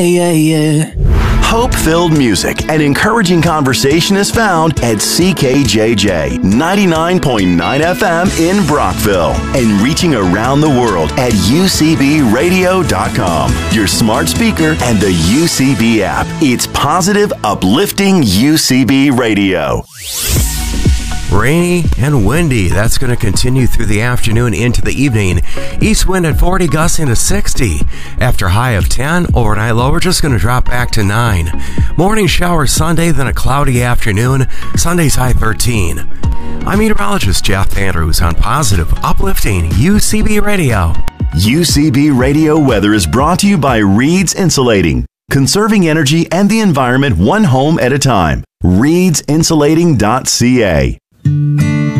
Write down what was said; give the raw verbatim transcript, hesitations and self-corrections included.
Yeah, yeah. Hope-filled music and encouraging conversation is found at C K J J ninety-nine point nine F M in Brockville and reaching around the world at U C B radio dot com, your smart speaker, and the U C B app. It's positive, uplifting U C B radio. Rainy and windy. That's going to continue through the afternoon into the evening. East wind at forty, gusting to sixty. After high of ten, overnight low, we're just going to drop back to nine. Morning shower Sunday, then a cloudy afternoon. Sunday's high thirteen. I'm meteorologist Jeff Andrews on Positive, Uplifting U C B Radio. U C B Radio weather is brought to you by Reed's Insulating, conserving energy and the environment one home at a time. reeds insulating dot c a.